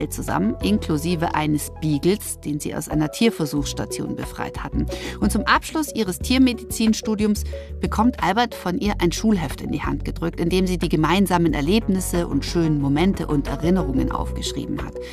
zusammen, inklusive eines Beagles, den sie aus einer Tierversuchsstation befreit hatten. Und zum Abschluss ihres Tiermedizinstudiums bekommt Albert von ihr ein Schulheft in die Hand gedrückt, in dem sie die gemeinsamen Erlebnisse und schönen Momente und Erinnerungen aufgeschrieben hat.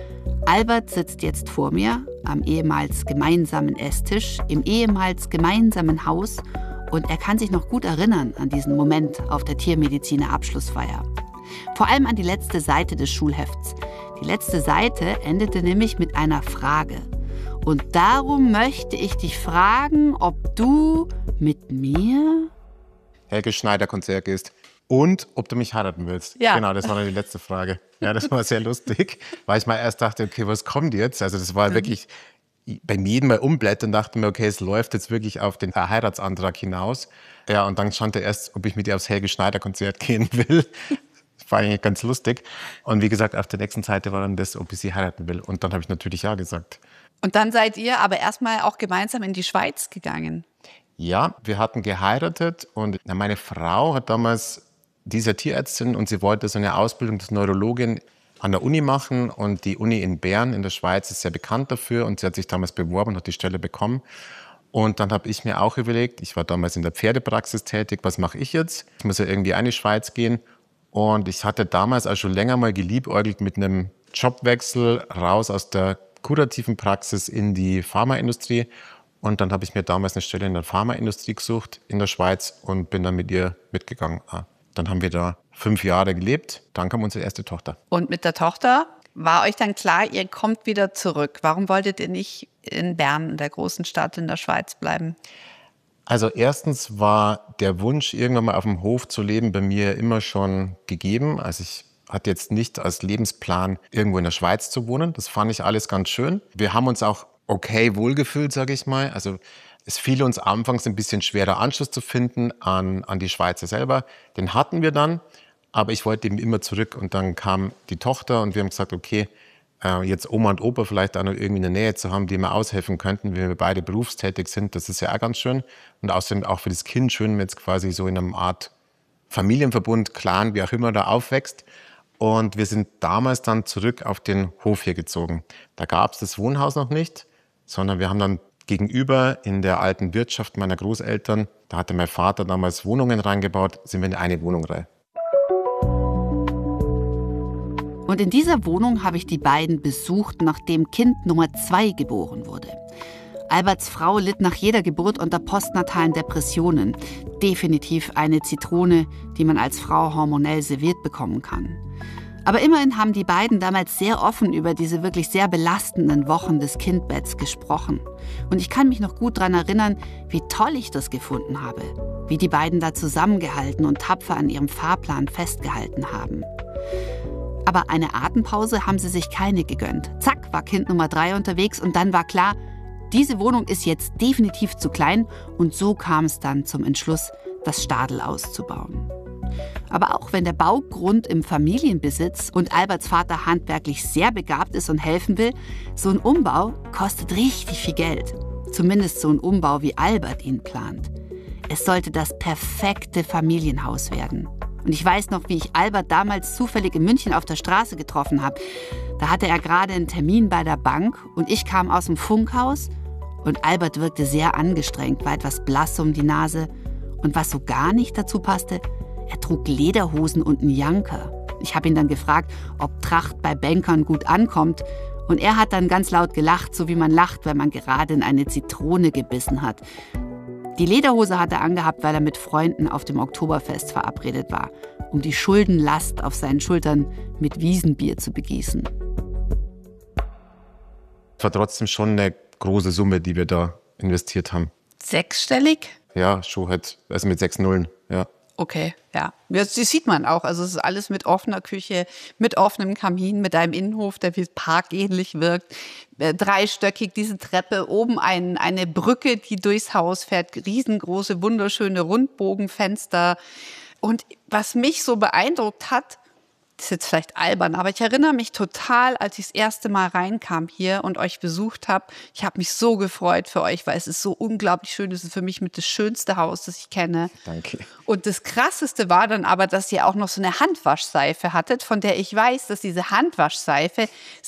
Albert sitzt jetzt vor mir am ehemals gemeinsamen Esstisch, im ehemals gemeinsamen Haus, und er kann sich noch gut erinnern an diesen Moment auf der Tiermediziner-Abschlussfeier. Vor allem an die letzte Seite des Schulhefts. Die letzte Seite endete nämlich mit einer Frage. Und darum möchte ich dich fragen, ob du mit mir Helge Schneider-Konzert gehst und ob du mich heiraten willst. Ja. Genau, das war dann die letzte Frage. Ja, das war sehr lustig, weil ich mal erst dachte, okay, was kommt jetzt? Also das war wirklich beim jedem Mal umblättern, dachte mir, okay, es läuft jetzt wirklich auf den Heiratsantrag hinaus. Ja, und dann stand er erst, ob ich mit ihr aufs Helge Schneider-Konzert gehen will. Das war eigentlich ganz lustig. Und wie gesagt, auf der nächsten Seite war dann das, ob ich sie heiraten will. Und dann habe ich natürlich ja gesagt. Und dann seid ihr aber erstmal auch gemeinsam in die Schweiz gegangen. Ja, wir hatten geheiratet und meine Frau hat damals, die ist ja Tierärztin und sie wollte so eine Ausbildung als Neurologin an der Uni machen. Und die Uni in Bern in der Schweiz ist sehr bekannt dafür. Und sie hat sich damals beworben und hat die Stelle bekommen. Und dann habe ich mir auch überlegt, ich war damals in der Pferdepraxis tätig, was mache ich jetzt? Ich muss ja irgendwie in die Schweiz gehen. Und ich hatte damals auch schon länger mal geliebäugelt mit einem Jobwechsel raus aus der kurativen Praxis in die Pharmaindustrie. Und dann habe ich mir damals eine Stelle in der Pharmaindustrie gesucht in der Schweiz und bin dann mit ihr mitgegangen. Dann haben wir da 5 Jahre gelebt. Dann kam unsere erste Tochter. Und mit der Tochter war euch dann klar, ihr kommt wieder zurück. Warum wolltet ihr nicht in Bern, in der großen Stadt in der Schweiz, bleiben? Also erstens war der Wunsch, irgendwann mal auf dem Hof zu leben, bei mir immer schon gegeben. Also ich hatte jetzt nicht als Lebensplan, irgendwo in der Schweiz zu wohnen. Das fand ich alles ganz schön. Wir haben uns auch okay wohlgefühlt, sage ich mal. Also es fiel uns anfangs ein bisschen schwerer, Anschluss zu finden an die Schweizer selber. Den hatten wir dann, aber ich wollte eben immer zurück. Und dann kam die Tochter und wir haben gesagt, okay, jetzt Oma und Opa vielleicht auch noch irgendwie in der Nähe zu haben, die mir aushelfen könnten, wenn wir beide berufstätig sind. Das ist ja auch ganz schön. Und außerdem auch für das Kind schön, wenn man jetzt quasi so in einer Art Familienverbund, Clan, wie auch immer, da aufwächst. Und wir sind damals dann zurück auf den Hof hier gezogen. Da gab es das Wohnhaus noch nicht, sondern wir haben dann gegenüber in der alten Wirtschaft meiner Großeltern, da hatte mein Vater damals Wohnungen reingebaut, sind wir in eine Wohnung rein. Und in dieser Wohnung habe ich die beiden besucht, nachdem Kind Nummer 2 geboren wurde. Alberts Frau litt nach jeder Geburt unter postnatalen Depressionen. Definitiv eine Zitrone, die man als Frau hormonell serviert bekommen kann. Aber immerhin haben die beiden damals sehr offen über diese wirklich sehr belastenden Wochen des Kindbetts gesprochen. Und ich kann mich noch gut daran erinnern, wie toll ich das gefunden habe. Wie die beiden da zusammengehalten und tapfer an ihrem Fahrplan festgehalten haben. Aber eine Atempause haben sie sich keine gegönnt. Zack, war Kind Nummer 3 unterwegs und dann war klar, diese Wohnung ist jetzt definitiv zu klein und so kam es dann zum Entschluss, das Stadel auszubauen. Aber auch wenn der Baugrund im Familienbesitz und Alberts Vater handwerklich sehr begabt ist und helfen will, so ein Umbau kostet richtig viel Geld. Zumindest so ein Umbau, wie Albert ihn plant. Es sollte das perfekte Familienhaus werden. Und ich weiß noch, wie ich Albert damals zufällig in München auf der Straße getroffen habe. Da hatte er gerade einen Termin bei der Bank und ich kam aus dem Funkhaus und Albert wirkte sehr angestrengt, war etwas blass um die Nase. Und was so gar nicht dazu passte, er trug Lederhosen und einen Janker. Ich habe ihn dann gefragt, ob Tracht bei Bankern gut ankommt. Und er hat dann ganz laut gelacht, so wie man lacht, wenn man gerade in eine Zitrone gebissen hat. Die Lederhose hat er angehabt, weil er mit Freunden auf dem Oktoberfest verabredet war, um die Schuldenlast auf seinen Schultern mit Wiesenbier zu begießen. Es war trotzdem schon eine große Summe, die wir da investiert haben. 6-stellig? Ja, schon halt, also mit 6 Nullen, ja. Okay, ja. Das sieht man auch. Also es ist alles mit offener Küche, mit offenem Kamin, mit einem Innenhof, der wie parkähnlich wirkt. 3-stöckig, diese Treppe, oben eine Brücke, die durchs Haus fährt. Riesengroße, wunderschöne Rundbogenfenster. Und was mich so beeindruckt hat, das ist jetzt vielleicht albern, aber ich erinnere mich total, als ich das erste Mal reinkam hier und euch besucht habe. Ich habe mich so gefreut für euch, weil es ist so unglaublich schön. Es ist für mich mit das schönste Haus, das ich kenne. Danke. Und das Krasseste war dann aber, dass ihr auch noch so eine Handwaschseife hattet, von der ich weiß, dass diese Handwaschseife